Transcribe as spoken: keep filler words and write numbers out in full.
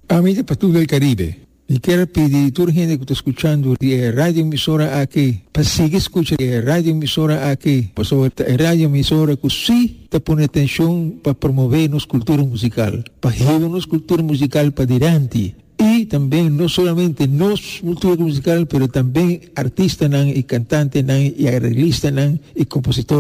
Amiga para todo el Caribe, y quiero pedir a toda la gente que está escuchando de radio emisora aquí, para seguir escuchando de radio emisora aquí, por sobre la radio emisora que sí te pone atención para promover nuestra cultura musical, para llevar nuestra cultura musical para adelante. Y también no solamente nos cultura musical, pero también artistas y cantantes y arreglistas y compositores.